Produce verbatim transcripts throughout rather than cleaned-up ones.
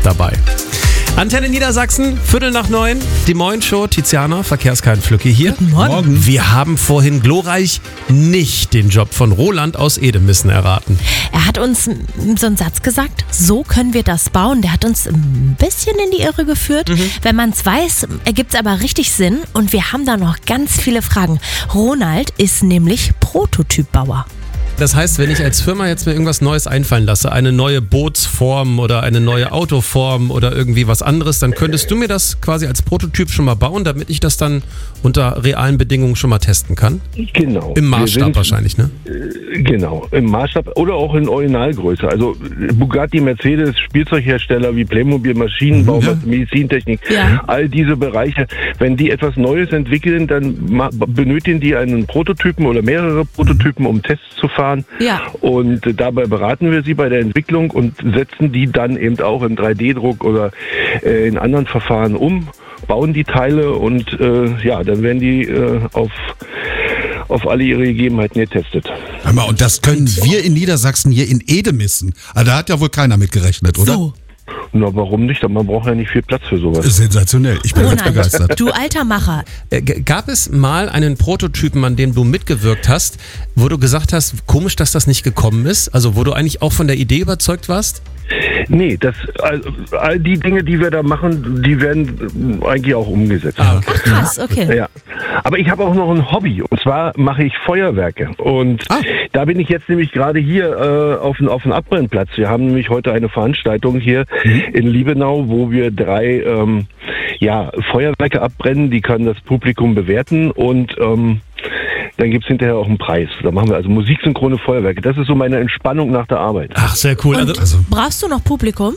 dabei. Antenne Niedersachsen, Viertel nach neun, die Moin-Show, Tiziana, Verkehrskein Flücke hier. Guten Morgen. Morgen. Wir haben vorhin glorreich nicht den Job von Roland aus Edemissen erraten. Er hat uns so einen Satz gesagt, so können wir das bauen. Der hat uns ein bisschen in die Irre geführt. Mhm. Wenn man es weiß, ergibt es aber richtig Sinn. Und wir haben da noch ganz viele Fragen. Ronald ist nämlich Prototypbauer. Das heißt, wenn ich als Firma jetzt mir irgendwas Neues einfallen lasse, eine neue Bootsform oder eine neue Autoform oder irgendwie was anderes, dann könntest du mir das quasi als Prototyp schon mal bauen, damit ich das dann unter realen Bedingungen schon mal testen kann? Genau. Im Maßstab sind, wahrscheinlich, ne? Äh, genau, im Maßstab oder auch in Originalgröße. Also Bugatti, Mercedes, Spielzeughersteller wie Playmobil, Maschinenbau, Ja. Medizintechnik, Ja. all diese Bereiche. Wenn die etwas Neues entwickeln, dann ma- benötigen die einen Prototypen oder mehrere Prototypen, um Tests zu fahren. Ja. Und äh, dabei beraten wir sie bei der Entwicklung und setzen die dann eben auch im drei D Druck oder äh, in anderen Verfahren um, bauen die Teile und äh, ja, dann werden die äh, auf, auf alle ihre Gegebenheiten getestet. Hör mal, und das können wir in Niedersachsen hier in Edemissen. Also da hat ja wohl keiner mit gerechnet, oder? So, Na, warum nicht? Man braucht ja nicht viel Platz für sowas. Sensationell. Ich bin ganz begeistert. Ronald, du alter Macher. Äh, g- Gab es mal einen Prototypen, an dem du mitgewirkt hast, wo du gesagt hast, komisch, dass das nicht gekommen ist? Also wo du eigentlich auch von der Idee überzeugt warst? Nee, das, all, all die Dinge, die wir da machen, die werden äh, eigentlich auch umgesetzt. Ah, okay. Krass, okay. Ja, aber ich habe auch noch ein Hobby und zwar mache ich Feuerwerke und Ah. da bin ich jetzt nämlich gerade hier äh, auf dem auf dem Abbrennplatz. Wir haben nämlich heute eine Veranstaltung hier Mhm. in Liebenau, wo wir drei ähm, ja, Feuerwerke abbrennen, die kann das Publikum bewerten und ähm, dann gibt es hinterher auch einen Preis. Da machen wir also musiksynchrone Feuerwerke. Das ist so meine Entspannung nach der Arbeit. Ach, sehr cool. Und Also, Also, brauchst du noch Publikum?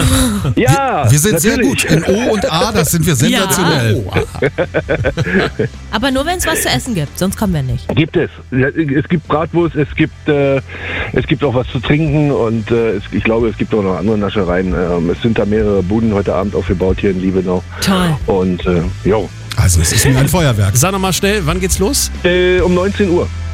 Ja, wir sind sehr natürlich. gut. In O und A, das sind wir sensationell. Aber nur wenn es was zu essen gibt, sonst kommen wir nicht. Gibt es. Ja, es gibt Bratwurst, es gibt äh, es gibt auch was zu trinken und äh, es, ich glaube, es gibt auch noch andere Naschereien. Ähm, es sind da mehrere Buden heute Abend aufgebaut hier in Liebenau. Toll. Und äh, jo, Also es ist wie ein Feuerwerk. sag nochmal schnell, wann geht's los? äh, um neunzehn Uhr.